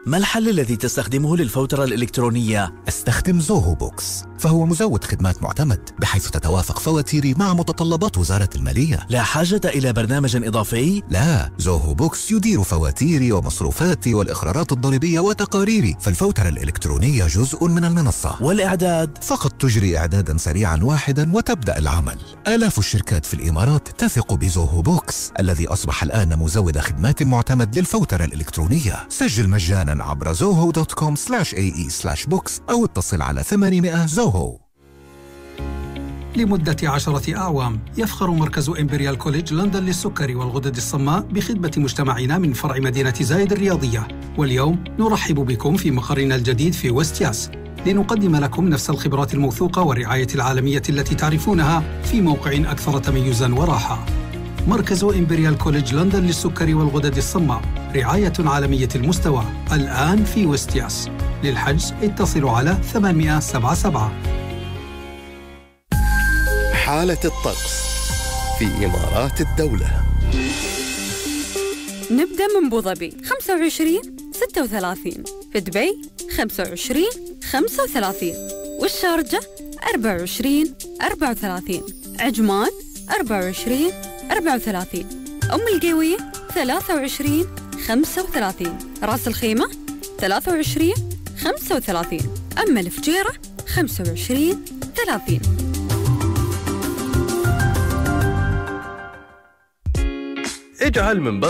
ما الحل الذي تستخدمه للفوترة الإلكترونية؟ استخدم زوهو بوكس، فهو مزود خدمات معتمد بحيث تتوافق فواتيري مع متطلبات وزارة المالية. لا حاجة إلى برنامج إضافي؟ لا، زوهو بوكس يدير فواتيري ومصروفاتي والإخراجات الضريبية وتقاريري، فالفوترة الإلكترونية جزء من المنصة. والإعداد؟ فقط تجري إعدادا سريعا واحدا وتبدأ العمل. آلاف الشركات في الإمارات تثق بزوهو بوكس الذي أصبح الآن مزود خدمات معتمد للفوترة الإلكترونية. سجل مجانا عبر zoho.com/ae/books أو اتصل على 800 زوهو. لمدة 10 أعوام يفخر مركز إمبريال كوليدج لندن للسكري والغدد الصماء بخدمة مجتمعنا من فرع مدينة زايد الرياضية، واليوم نرحب بكم في مقرنا الجديد في ويست ياس لنقدم لكم نفس الخبرات الموثوقة والرعاية العالمية التي تعرفونها في موقع أكثر تميزاً وراحة. مركز إمبريال كوليدج لندن للسكري والغدد الصماء، رعاية عالمية المستوى، الآن في ويست ياس. للحجز اتصلوا على 877. حالة الطقس في إمارات الدولة. نبدأ من أبو ظبي 25 36، في دبي 25 35، والشارجة 24 34، عجمان 24 34، أم القوية 23 35، راس الخيمة 23 35، أما الفجيرة 25 30. اجعل من